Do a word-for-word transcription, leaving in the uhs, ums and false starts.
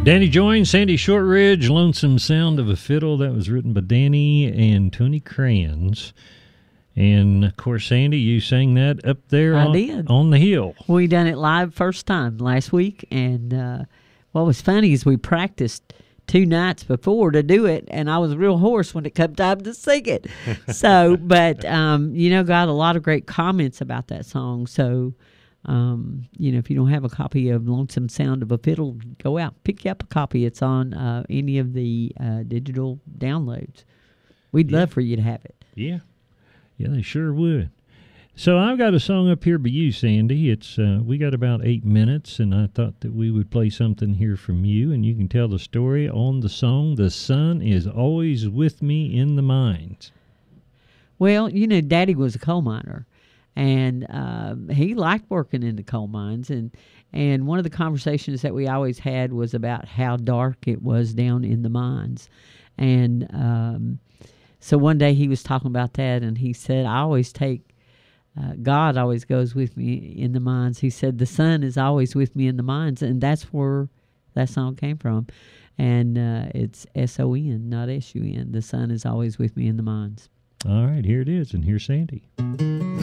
Danny joined Sandy Shortridge, Lonesome Sound of a Fiddle. That was written by Danny and Tony Kranz. And, of course, Sandy, you sang that up there I on, did. on the hill. We done it live first time last week. And uh, what was funny is we practiced two nights before to do it, and I was real hoarse when it come time to sing it. So, but, um, you know, got a lot of great comments about that song. So, um, you know, if you don't have a copy of Lonesome Sound of a Fiddle, go out, pick you up a copy. It's on uh, any of the uh, digital downloads. We'd Yeah. love for you to have it. Yeah. Yeah, they sure would. So I've got a song up here by you, Sandy. It's uh, we got about eight minutes, and I thought that we would play something here from you, and you can tell the story on the song, The Sun Is Always With Me in the Mines. Well, you know, Daddy was a coal miner, and um, he liked working in the coal mines. And, and one of the conversations that we always had was about how dark it was down in the mines. And um, so one day he was talking about that, and he said, I always take, uh, God always goes with me in the mines. He said, the sun is always with me in the mines, and that's where that song came from. And uh, it's S O N, not S U N. The sun is always with me in the mines. All right, here it is, and here's Sandy.